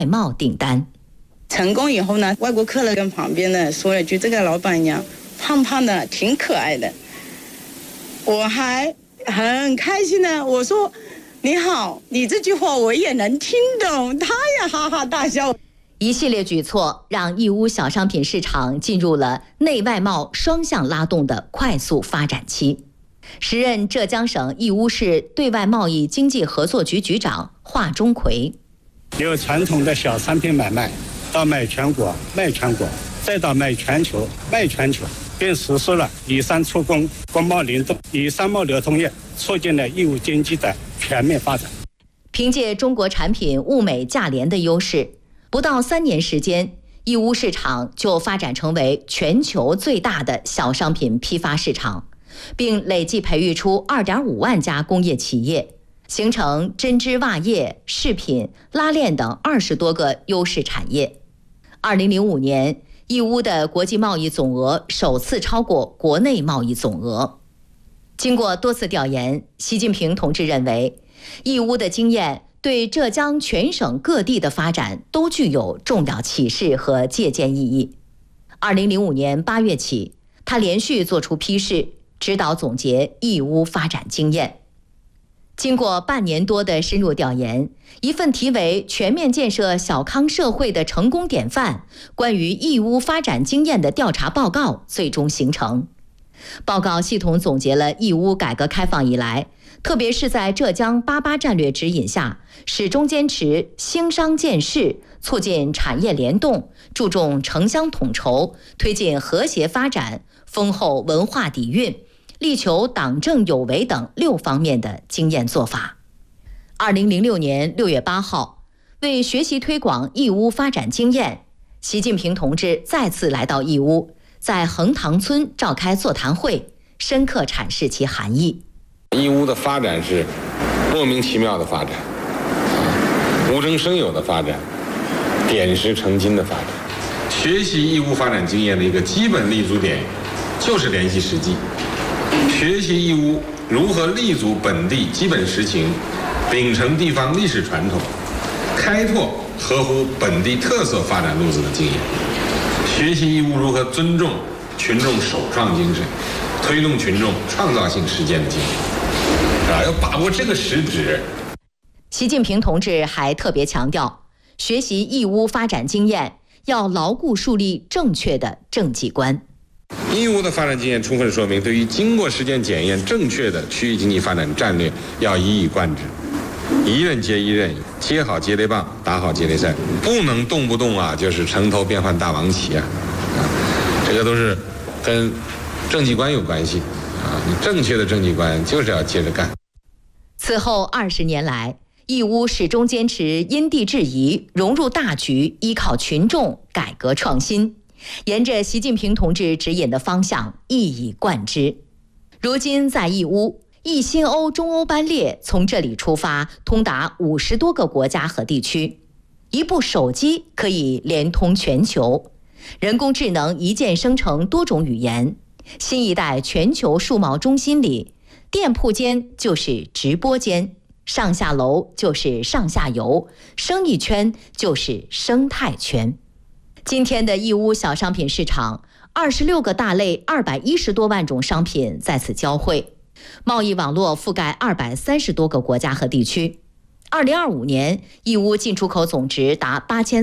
贸订单。 成功以后呢，外国客人跟旁边的说了句：“这个老板娘胖胖的，挺可爱的。”我还很开心的，我说：“你好，你这句话我也能听懂。”他也哈哈大笑。 一系列举措让义乌小商品市场进入了内外贸双向拉动的快速发展期。时任浙江省义乌市对外贸易经济合作局局长华钟奎： 由传统的小商品买卖到卖全国、卖全国，再到卖全球、卖全球，并实施了以商促工、国贸联动、以商贸流通业，促进了义乌经济的全面发展。 凭借中国产品物美价廉的优势，不到3年时间，义乌市场就发展成为全球最大的小商品批发市场，并累计培育出2.5万家工业企业，形成针织袜业、饰品、拉链等20多个优势产业。2005年，义乌的国际贸易总额首次超过国内贸易总额。经过多次调研，习近平同志认为，义乌的经验对浙江全省各地的发展都具有重要启示和借鉴意义。2005年8月起，他连续作出批示，指导总结义乌发展经验。经过半年多的深入调研，一份题为《全面建设小康社会的成功典范：关于义乌发展经验》的调查报告最终形成。报告系统总结了义乌改革开放以来，特别是在浙江88战略指引下，始终坚持兴商建市，促进产业联动，注重城乡统筹，推进和谐发展，丰厚文化底蕴，力求党政有为等6方面的经验做法。2006年6月8号，为学习推广义乌发展经验，习近平同志再次来到义乌，在横塘村召开座谈会，深刻阐释其含义。 义乌的发展是莫名其妙的发展，无中生有的发展，点石成金的发展。学习义乌发展经验的一个基本立足点就是联系实际，学习义乌如何立足本地基本实情，秉承地方历史传统，开拓合乎本地特色发展路子的经验，学习义乌如何尊重群众首创精神，推动群众创造性实践的精神，要把握这个实质。 习近平同志还特别强调，学习义乌发展经验要牢固树立正确的政绩观。 义乌的发展经验充分说明，对于经过实践检验正确的区域经济发展战略要一以贯之，一任接一任，接好接力棒，打好接力赛，不能动不动就是城头变换大王旗这个都是跟政绩观有关系你正确的政绩观就是要接着干。 此后20年来，义乌始终坚持因地制宜，融入大局，依靠群众，改革创新，沿着习近平同志指引的方向一以贯之。如今在义乌，义新欧中欧班列从这里出发，通达50多个国家和地区，一部手机可以连通全球，人工智能一键生成多种语言。新一代全球数贸中心里，店铺间就是直播间，上下楼就是上下游，生意圈就是生态圈。今天的义乌小商品市场，26个大类210多万种商品在此交汇，贸易网络覆盖230多个国家和地区。2025年，义乌进出口总值达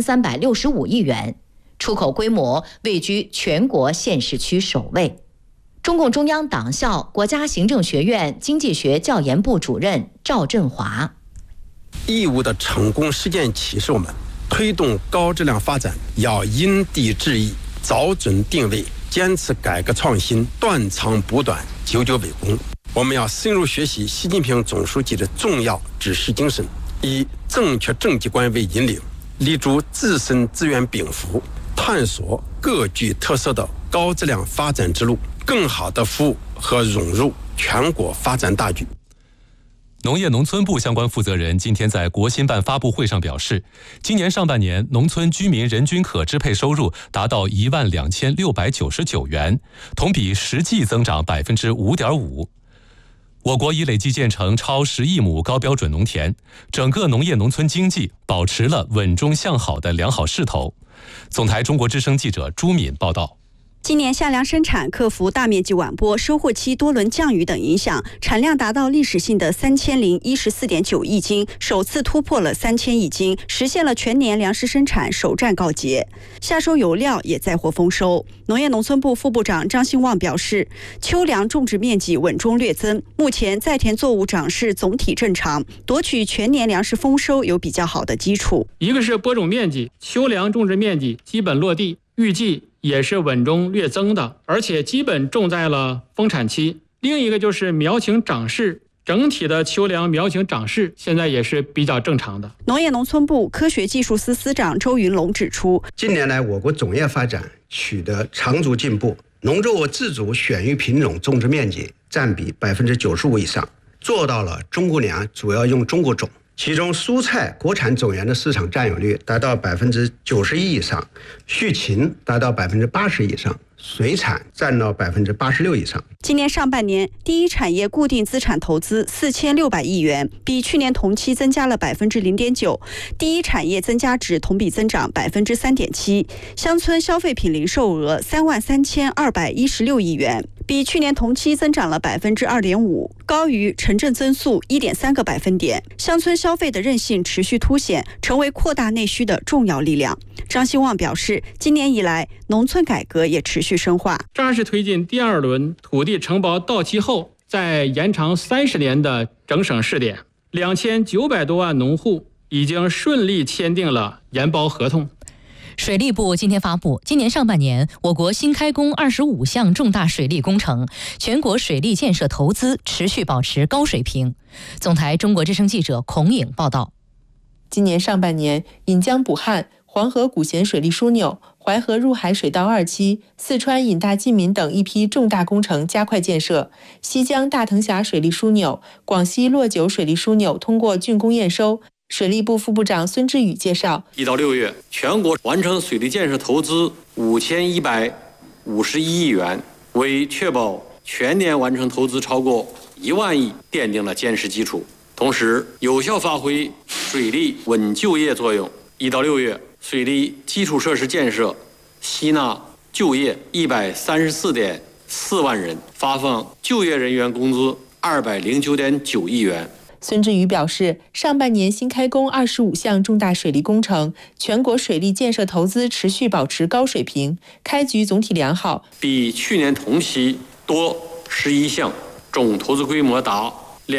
8365亿元，出口规模位居全国县市区首位。中共中央党校国家行政学院经济学教研部主任赵振华： 义乌的成功实践启示我们，推动高质量发展要因地制宜，找准定位，坚持改革创新，断长补短，久久为功。我们要深入学习习近平总书记的重要指示精神，以正确政绩观为引领，立足自身资源禀赋，探索各具特色的高质量发展之路，更好地服务和融入全国发展大局。 农业农村部相关负责人今天在国新办发布会上表示，今年上半年农村居民人均可支配收入达到12699元，同比实际增长5.5%。 我国已累计建成超10亿亩高标准农田，整个农业农村经济保持了稳中向好的良好势头。总台中国之声记者朱敏报道。 今年夏粮生产克服大面积晚播、收获期多轮降雨等影响，产量达到历史性的3014.9亿斤，首次突破了3000亿斤，实现了全年粮食生产首战告捷。夏收有料也再获丰收。农业农村部副部长张兴旺表示，秋粮种植面积稳中略增，目前在田作物长势总体正常，夺取全年粮食丰收有比较好的基础。 一个是播种面积，秋粮种植面积基本落地，预计也是稳中略增的，而且基本种在了丰产期。另一个就是苗情长势，整体的秋粮苗情长势现在也是比较正常的。 农业农村部科学技术司司长周云龙指出， 近年来我国种业发展取得长足进步，农作物自主选育品种种植面积占比95%以上，做到了中国粮主要用中国种。其中蔬菜国产种源的市场占有率达到91%以上，畜禽达到80%以上，水产占到86%以上。 今年上半年，第一产业固定资产投资4600亿元，比去年同期增加了0.9%，第一产业增加值同比增长3.7%。乡村消费品零售额33216亿元，比去年同期增长了2.5%，高于城镇增速1.3个百分点。乡村消费的韧性持续凸显，成为扩大内需的重要力量。张兴旺表示，今年以来，农村改革也持续深化， 扎实推进第二轮土地承包到期后再延长30年的整省试点，2900多万农户已经顺利签订了研包合同。 水利部今天发布，今年上半年我国新开工25项重大水利工程，全国水利建设投资持续保持高水平。总台中国之声记者孔颖报道。 今年上半年，引江补汉、黄河古咸水利枢纽、淮河入海水道2期、四川引大济民等一批重大工程加快建设。西江大藤峡水利枢纽、广西洛九水利枢纽通过竣工验收。水利部副部长孙志宇介绍 ，1到6月，全国完成水利建设投资5151亿元，为确保全年完成投资超过1万亿奠定了坚实基础。同时，有效发挥水利稳就业作用。1到6月，水利基础设施建设吸纳就业134.4万人，发放就业人员工资209.9亿元。 孙志宇表示，上半年新开工25项重大水利工程，全国水利建设投资持续保持高水平，开局总体良好， 比去年同期多11项，总投资规模达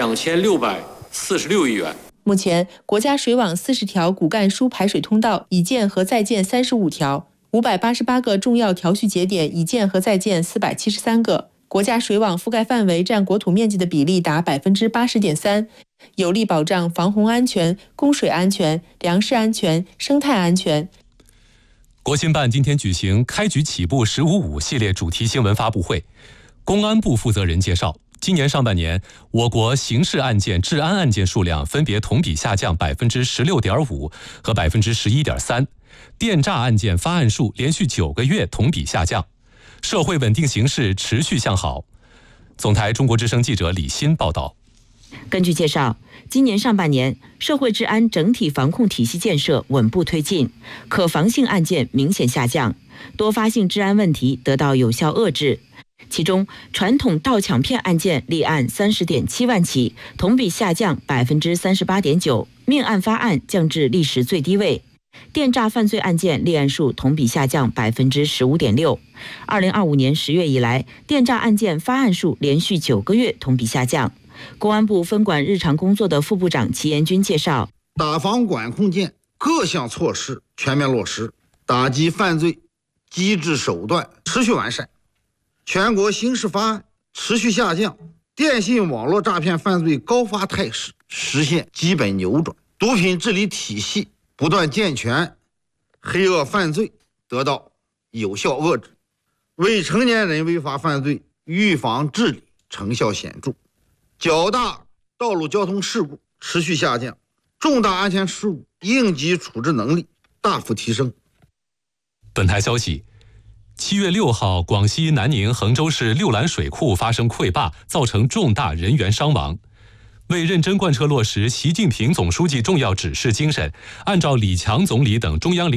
2646亿元。 目前，国家水网40条骨干输排水通道已建和在建35条，588个重要调蓄节点已建和在建473个。国家水网覆盖范围占国土面积的比例达80.3%，有力保障防洪安全、供水安全、粮食安全、生态安全。 国新办今天举行开局起步“1055”系列主题新闻发布会，公安部负责人介绍，今年上半年，我国刑事案件、治安案件数量分别同比下降16.5%和11.3%，电诈案件发案数连续9个月同比下降。社会稳定形势持续向好。总台中国之声记者李欣报道。 根据介绍，今年上半年，社会治安整体防控体系建设稳步推进，可防性案件明显下降，多发性治安问题得到有效遏制。其中，传统盗抢骗案件立案30.7万起，同比下降38.9%，命案发案降至历史最低位。电诈犯罪案件立案数同比下降15.6%。2025年10月以来，电诈案件发案数连续9个月同比下降。公安部分管日常工作的副部长齐延军介绍， 打防管控键各项措施全面落实，打击犯罪机制手段持续完善，全国刑事发案持续下降，电信网络诈骗犯罪高发态势实现基本扭转，毒品治理体系不断健全，黑恶犯罪得到有效遏制，未成年人违法犯罪预防治理成效显著，较大道路交通事故持续下降，重大安全事故应急处置能力大幅提升。 本台消息， 7月6号，广西南宁衡州市六兰水库发生溃坝，造成重大人员伤亡。为认真贯彻落实习近平总书记重要指示精神，按照李强总理等中央领